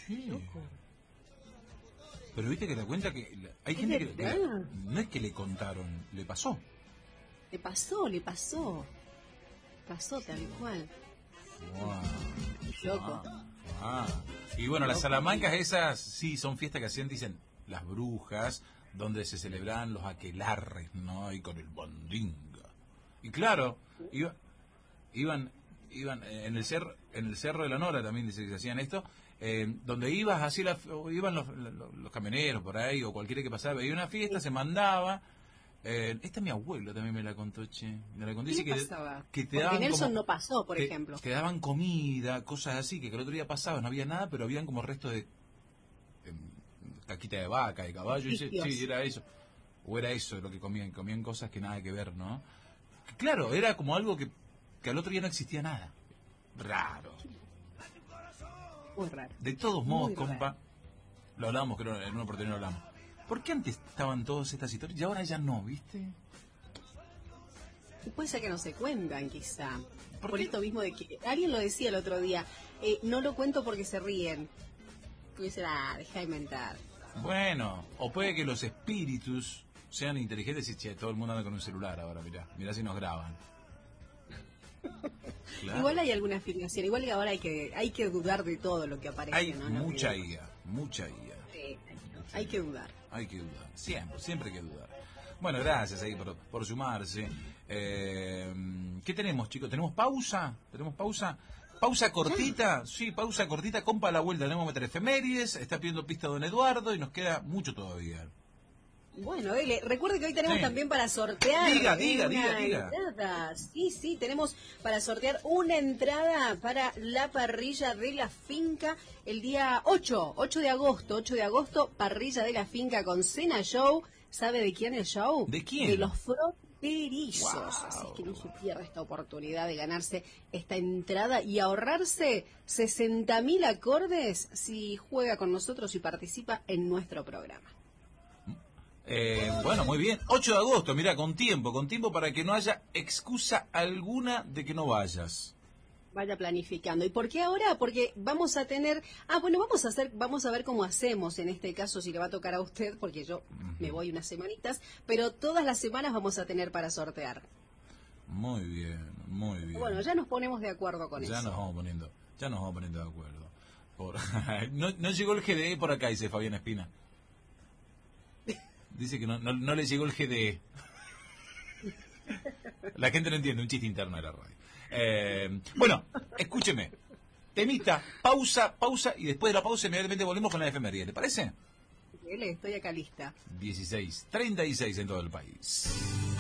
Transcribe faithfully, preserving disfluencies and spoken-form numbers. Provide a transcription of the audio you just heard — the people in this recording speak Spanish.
Sí. Pero viste que te cuenta que hay gente que, que no es que le contaron, le pasó. Le pasó, le pasó. Pasó tal cual. Wow. Loco. Wow. Wow. Y bueno, las salamancas esas, sí, son fiestas que hacían, dicen, las brujas, donde se celebraban los aquelarres, ¿no? Y con el bondinga. Y claro, iba, iban iban en el cerro en el cerro de la Nora también dice que se hacían esto, eh, donde ibas así la, iban los, los, los camioneros por ahí o cualquiera que pasaba, veía una fiesta, se mandaba. Eh, esta mi abuelo también me la contó, che. Me la contó, dice que, que te daban Nelson como, no pasó, por te, ejemplo. Te daban comida, cosas así, que el otro día pasaba, no había nada, pero habían como restos de eh, caquita de vaca, de caballo, y dice, sí, era eso. O era eso lo que comían, comían cosas que nada que ver, ¿no? Que, claro, era como algo que, que al otro día no existía nada. Raro. Muy raro. De todos modos, compa, lo hablábamos, creo, en una oportunidad lo hablamos. ¿Por qué antes estaban todas estas historias y ahora ya no, viste? Y puede ser que no se cuentan, quizá. ¿Por, Por esto mismo de que... Alguien lo decía el otro día, eh, no lo cuento porque se ríen. Que dicen, ah, deja de inventar. Bueno, o puede que los espíritus sean inteligentes y, che, todo el mundo anda con un celular ahora, mirá. Mirá si nos graban. Claro. Igual hay alguna afirmación, igual que ahora hay que hay que dudar de todo lo que aparece. Hay ¿no? mucha I A, mucha I A. Sí, hay que dudar. Hay que dudar, siempre, siempre hay que dudar. Bueno, gracias ahí por, por sumarse. Eh, ¿Qué tenemos, chicos? ¿Tenemos pausa? ¿Tenemos pausa? ¿Pausa cortita? Sí, pausa cortita, compa, a la vuelta tenemos que meter efemérides, está pidiendo pista don Eduardo y nos queda mucho todavía. Bueno, dele. Recuerde que hoy tenemos sí. también para sortear diga, diga, una diga, diga. entrada. Sí, sí, tenemos para sortear una entrada para la parrilla de la finca el día ocho, ocho de agosto, ocho de agosto, parrilla de la finca con cena show. ¿Sabe de quién el show? ¿De quién? De los fronterizos. Wow. Así que no se pierda esta oportunidad de ganarse esta entrada y ahorrarse sesenta mil acordes si juega con nosotros y participa en nuestro programa. Eh, bueno, muy bien. ocho de agosto, mira, con tiempo, con tiempo para que no haya excusa alguna de que no vayas. Vaya planificando. ¿Y por qué ahora? Porque vamos a tener... Ah, bueno, vamos a hacer, vamos a ver cómo hacemos en este caso, si le va a tocar a usted, porque yo uh-huh. me voy unas semanitas, pero todas las semanas vamos a tener para sortear. Muy bien, muy bien. Bueno, ya nos ponemos de acuerdo con ya eso. Ya nos vamos poniendo, ya nos vamos poniendo de acuerdo. Por... no, no llegó el G D E por acá, dice Fabián Espina. Dice que no, no, no le llegó el G D E. La gente no entiende, un chiste interno de la radio. Eh, bueno, escúcheme. Temita, pausa, pausa, y después de la pausa inmediatamente volvemos con la efeméride. ¿Le parece? Estoy acá lista. dieciséis treinta y seis en todo el país.